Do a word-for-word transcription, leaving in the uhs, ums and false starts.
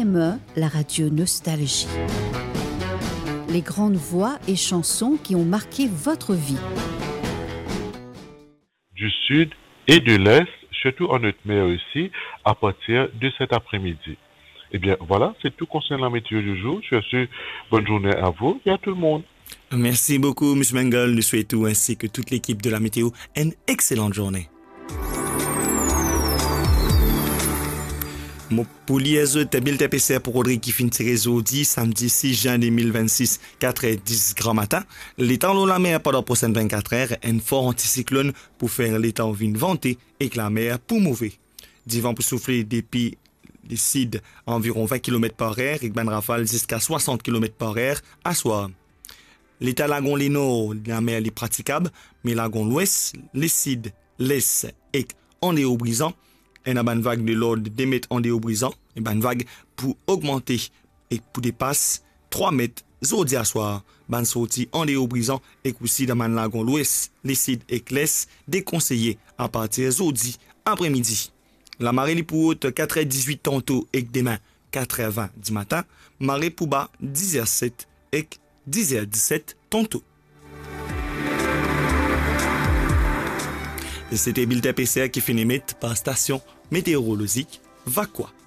M E, la radio Nostalgie. Les grandes voix et chansons qui ont marqué votre vie. Du sud et de l'est, surtout en notre mer aussi, à partir de cet après-midi. Eh bien, voilà, c'est tout concernant la météo du jour. Je suis bonne journée à vous et à tout le monde. Merci beaucoup, M. Mengel. Nous souhaitons ainsi que toute l'équipe de la météo une excellente journée. Mon pouliez tabil P C R pour Rodrigue qui finit réseau samedi six juin deux mille vingt-six, quatre heures dix grand matin. L'état de la mer pendant les prochaines vingt-quatre heures, un fort anticyclone pour faire l'état en vin venté et que la mer pour mauvais. Du vent pour souffler depuis les cides à environ vingt kilomètres par heure et ben rafale jusqu'à soixante kilomètres par heure à soir. L'état lagon les nord, la mer est praticable, mais lagon l'ouest, les cides, l'est et en est au brisant. Et une bonne vague de l'ordre de deux mètres en déo brisant, une bonne vague pour augmenter et pour dépasser trois mètres zodi à soir. Bonne sortie en déo brisant et aussi dans man lagon l'ouest, les cides et l'est déconseillés à partir zodi après-midi. La marée est pour haute quatre heures dix-huit tantôt et demain quatre heures vingt du matin, marée pour bas dix heures sept et dix heures dix-sept tantôt. C'était Bulletin P C R qui finit par station météorologique Vaqua.